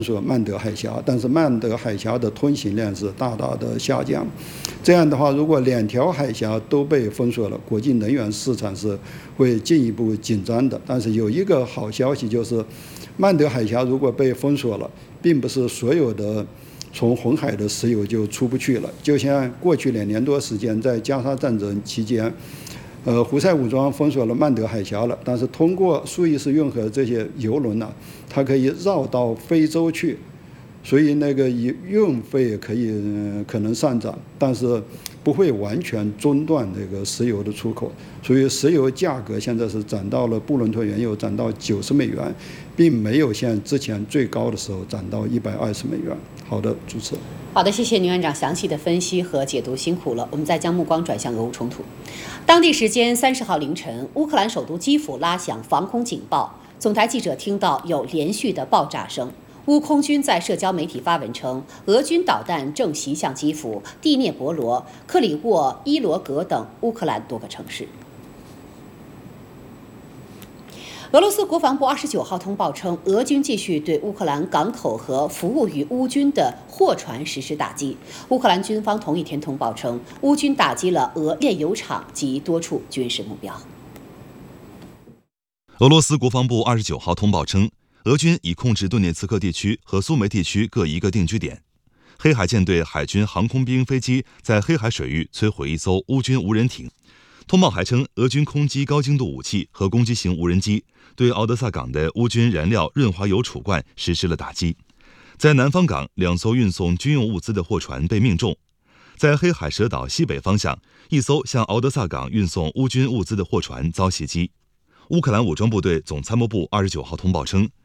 说曼德海峡，但是曼德海峡的通行量是大大的下降。这样的话，如果2条海峡都被封锁了，国际能源市场是会进一步紧张的。但是有一个好消息，就是曼德海峡如果被封锁了，并不是所有的从红海的石油就出不去了。就像过去2年多时间，在加沙战争期间，胡塞武装封锁了曼德海峡了，但是通过苏伊士运河这些油轮呢，它可以绕到非洲去，所以那个运费可能上涨，但是不会完全中断这个石油的出口。所以石油价格现在是涨到了布伦特原油涨到90美元，并没有像之前最高的时候涨到120美元。好的，主持人。 好的，谢谢宁院长详细的分析和解读，辛苦了。我们再将目光转向俄乌冲突。当地时间30号凌晨，乌克兰首都基辅拉响防空警报，总台记者听到有连续的爆炸声。乌空军在社交媒体发文称，俄军导弹正袭向基辅、第聂伯罗、克里沃伊罗格等乌克兰多个城市。俄罗斯国防部29号通报称，俄军继续对乌克兰港口和服务于乌军的货船实施打击。乌克兰军方同一天通报称，乌军打击了俄炼油厂及多处军事目标。 俄罗斯国防部29号通报称，俄军已控制顿涅茨克地区和苏梅地区各一个定居点。黑海舰队海军航空兵飞机在黑海水域摧毁一艘乌军无人艇。通报还称，俄军空击高精度武器和攻击型无人机，对敖德萨港的乌军燃料润滑油储罐实施了打击。在南方港，2艘运送军用物资的货船被命中。在黑海蛇岛西北方向，一艘向敖德萨港运送乌军物资的货船遭袭击。乌克兰武装部队总参谋部29号通报称，